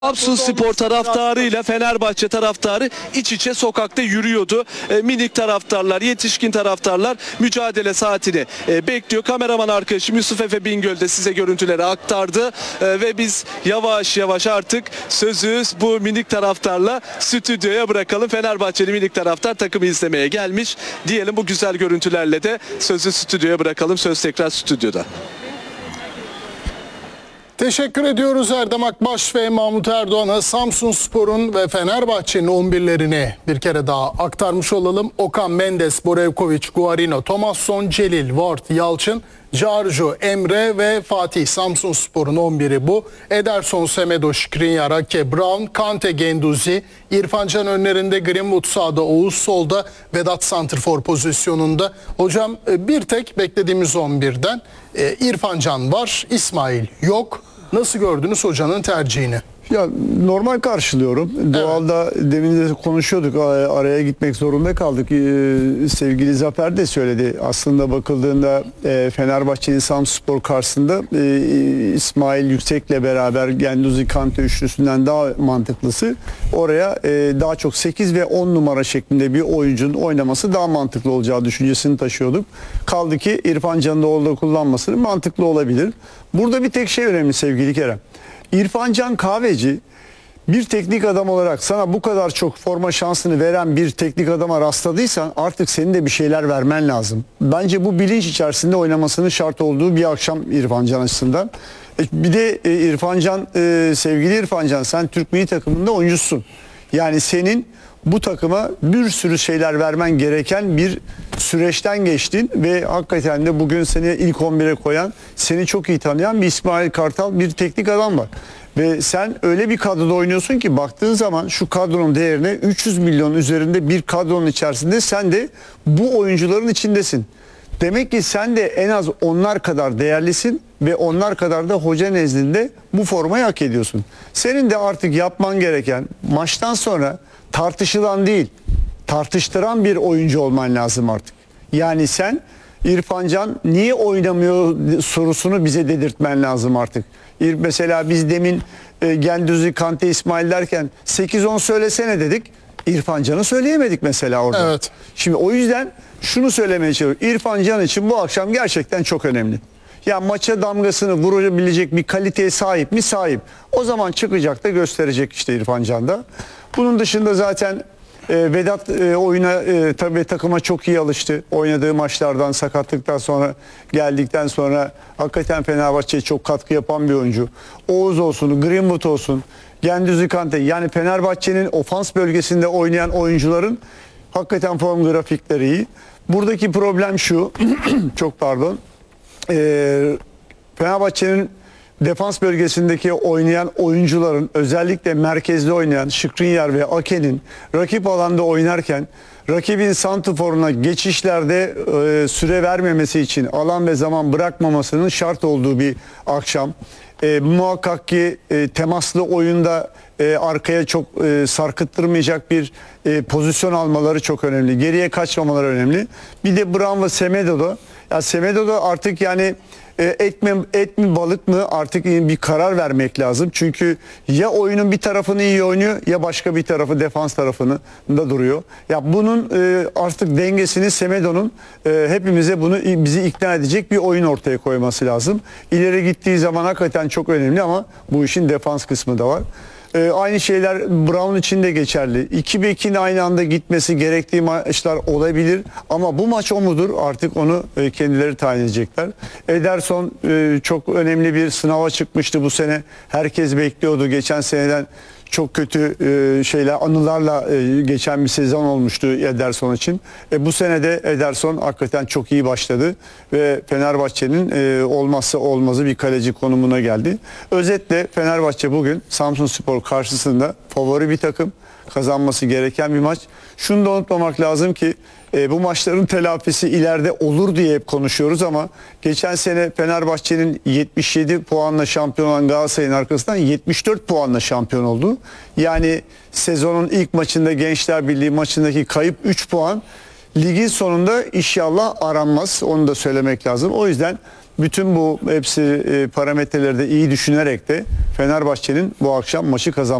Samsunspor taraftarıyla Fenerbahçe taraftarı iç içe sokakta yürüyordu. Minik taraftarlar, yetişkin taraftarlar mücadele saatini bekliyor. Kameraman arkadaşım Yusuf Efe Bingöl de size görüntüleri aktardı. Ve biz yavaş yavaş artık sözü bu minik taraftarla stüdyoya bırakalım. Fenerbahçeli minik taraftar takımı izlemeye gelmiş. Diyelim bu güzel görüntülerle de sözü stüdyoya bırakalım. Söz tekrar stüdyoda. Teşekkür ediyoruz Erdem Akbaş ve Mahmut Erdoğan'a. Samsunspor'un ve Fenerbahçe'nin 11'lerini bir kere daha aktarmış olalım. Okan Mendes, Borevkovic, Guarino, Thomasson, Celil, Ward, Yalçın, Carju, Emre ve Fatih. Samsunspor'un 11'i bu. Ederson, Semedo, Skriniar, Ake, Brown, Kante, Genduzi, İrfan Can önlerinde, Greenwood sağda, Oğuz solda, Vedat santrfor pozisyonunda. Hocam bir tek beklediğimiz 11'den İrfan Can var, İsmail yok. Nasıl gördünüz hocanın tercihini? Ya normal karşılıyorum. Evet. Doğalda demin de konuşuyorduk. Araya gitmek zorunda kaldık. Sevgili Zafer de söyledi. Aslında bakıldığında Fenerbahçe'nin Samsunspor karşısında İsmail Yüksek'le beraber Genduzi Kante üçlüsünden daha mantıklısı. Oraya daha çok 8 ve 10 numara şeklinde bir oyuncunun oynaması daha mantıklı olacağı düşüncesini taşıyorduk. Kaldı ki İrfan Can'ın da orada kullanması mantıklı olabilir. Burada bir tek şey önemli sevgili Kerem. İrfan Can Kahveci bir teknik adam olarak sana bu kadar çok forma şansını veren bir teknik adama rastladıysan artık senin de bir şeyler vermen lazım. Bence bu bilinç içerisinde oynamasının şart olduğu bir akşam İrfan Can açısından. Bir de İrfan Can, sevgili İrfan Can, sen Türk milli takımında oyuncusun. Yani senin bu takıma bir sürü şeyler vermen gereken bir süreçten geçtin ve hakikaten de bugün seni ilk 11'e koyan, seni çok iyi tanıyan bir İsmail Kartal, bir teknik adam var. Ve sen öyle bir kadroda oynuyorsun ki baktığın zaman şu kadronun değerine 300 milyon üzerinde bir kadronun içerisinde sen de bu oyuncuların içindesin. Demek ki sen de en az onlar kadar değerlisin ve onlar kadar da hoca nezdinde bu formayı hak ediyorsun. Senin de artık yapman gereken maçtan sonra tartışılan değil, tartıştıran bir oyuncu olman lazım artık. Yani sen İrfan Can niye oynamıyor sorusunu bize dedirtmen lazım artık. Mesela biz demin Genduzi, Kante, İsmail derken 8-10 söylesene dedik. İrfan Can'ı söyleyemedik mesela orada. Evet. Şimdi o yüzden şunu söylemeye çalışıyorum. İrfan Can için bu akşam gerçekten çok önemli. Ya maça damgasını vurabilecek bir kaliteye sahip mi? Sahip. O zaman çıkacak da gösterecek işte İrfan Can'da. Bunun dışında zaten Vedat oyuna tabii takıma çok iyi alıştı. Oynadığı maçlardan, sakatlıktan sonra geldikten sonra hakikaten Fenerbahçe'ye çok katkı yapan bir oyuncu. Oğuz olsun, Greenwood olsun, Genduzi Kante, yani Fenerbahçe'nin ofans bölgesinde oynayan oyuncuların hakikaten form grafikleri iyi. Buradaki problem şu, çok pardon, Fenerbahçe'nin defans bölgesindeki oynayan oyuncuların, özellikle merkezde oynayan Skriniar ve Ake'nin rakip alanda oynarken rakibin santrforuna geçişlerde süre vermemesi için alan ve zaman bırakmamasının şart olduğu bir akşam. Muhakkak ki temaslı oyunda arkaya çok sarkıttırmayacak bir pozisyon almaları çok önemli. Geriye kaçmamaları önemli. Bir de Brown ve Semedo'da. Ya Semedo'da artık yani et mi balık mı artık bir karar vermek lazım. Çünkü ya oyunun bir tarafını iyi oynuyor ya başka bir tarafı, defans tarafını da duruyor. Ya bunun artık dengesini Semedo'nun hepimize bizi ikna edecek bir oyun ortaya koyması lazım. İleri gittiği zaman hakikaten çok önemli ama bu işin defans kısmı da var. Aynı şeyler Brown için de geçerli. İki bekin aynı anda gitmesi gerektiği maçlar olabilir. Ama bu maç o mudur? Artık onu kendileri tayin edecekler. Ederson çok önemli bir sınava çıkmıştı bu sene. Herkes bekliyordu. Geçen seneden çok kötü anılarla geçen bir sezon olmuştu Ederson için. Bu sene de Ederson hakikaten çok iyi başladı ve Fenerbahçe'nin olmazsa olmazı bir kaleci konumuna geldi. Özetle Fenerbahçe bugün Samsunspor karşısında favori bir takım, kazanması gereken bir maç. Şunu da unutmamak lazım ki bu maçların telafisi ileride olur diye hep konuşuyoruz ama geçen sene Fenerbahçe'nin 77 puanla şampiyon olan Galatasaray'ın arkasından 74 puanla şampiyon oldu. Yani sezonun ilk maçında Gençler Birliği maçındaki kayıp 3 puan ligin sonunda inşallah aranmaz. Onu da söylemek lazım. O yüzden bütün bu hepsi parametreleri de iyi düşünerek de Fenerbahçe'nin bu akşam maçı kazanması